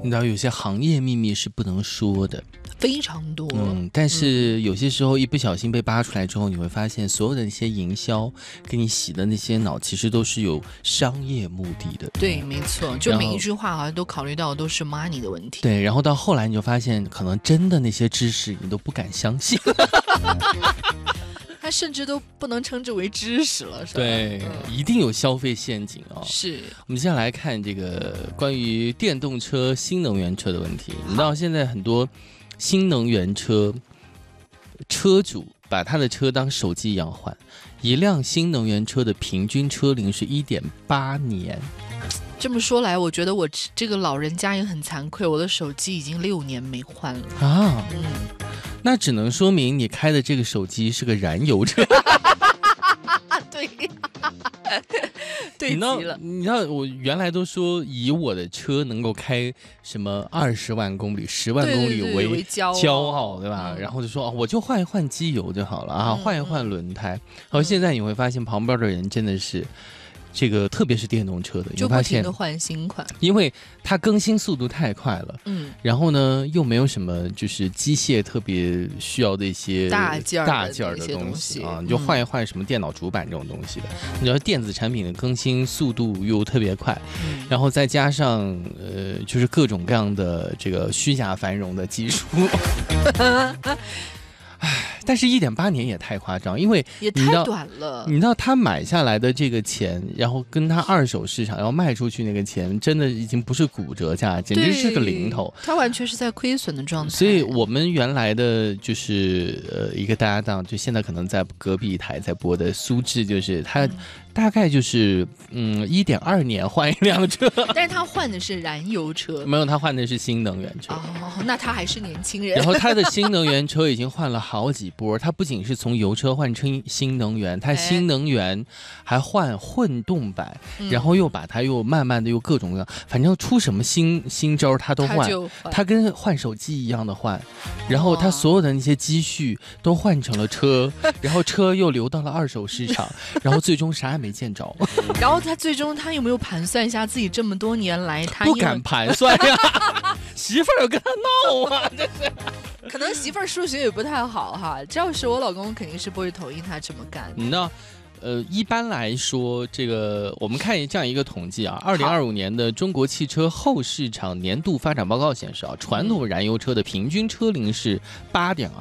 你知道有些行业秘密是不能说的， 非常多。 但是有些时候一不小心被扒出来之后，你会发现所有的那些营销给你洗的那些脑，其实都是有商业目的的。 对，没错，就每一句话好像都考虑到都是 money 的问题。 对，然后到后来你就发现，可能真的那些知识你都不敢相信。 它甚至都不能称之为知识了，是吧？ 对，一定有消费陷阱哦。 是。 我们接下来看这个关于电动车、新能源车的问题。你知道现在很多新能源车车主把他的车当手机一样换，一辆新能源车的平均车龄是1.8年。 这么说来，我觉得我这个老人家也很惭愧，我的手机已经6年没换了啊。那只能说明你开的这个手机是个燃油车。 对，对极了。 你知道我原来都说以我的车能够开什么20万公里、10万公里为骄傲，对吧？然后就说我就换一换机油就好了啊，换一换轮胎。然后现在你会发现旁边的人真的是。这个特别是电动车的， 就不停的换新款， 因为它更新速度太快了，然后呢又没有什么就是机械特别需要的一些大件儿的东西啊，你就换一换什么电脑主板这种东西的，你知道电子产品的更新速度又特别快，然后再加上就是各种各样的这个虚假繁荣的技术。但是1.8年也太夸张，因为也太短了。 你知道他买下来的这个钱，然后跟他二手市场要卖出去那个钱，真的已经不是骨折价，简直是个零头。 他完全是在亏损的状态。 所以我们原来的就是一个搭档，就现在可能在隔壁台在播的苏志，就是他大概就是1.2年换一辆车， 但是他换的是燃油车， 没有，他换的是新能源车。 哦，那他还是年轻人。 然后他的新能源车已经换了好几波，他不仅是从油车换成新能源，他新能源还换混动版，然后又把它又慢慢的又各种各样，反正出什么新招他都换，他跟换手机一样的换，然后他所有的那些积蓄都换成了车，然后车又流到了二手市场，然后最终啥也没见着。 然后他最终他有没有盘算一下自己这么多年来，他不敢盘算呀，媳妇儿有跟他闹啊，这是。 可能媳妇儿数学也不太好哈，这要是我老公肯定是不会同意他这么干。 你知道，一般来说，这个我们看这样一个统计啊，2025年的中国汽车后市场年度发展报告显示啊，传统燃油车的平均车龄是8.2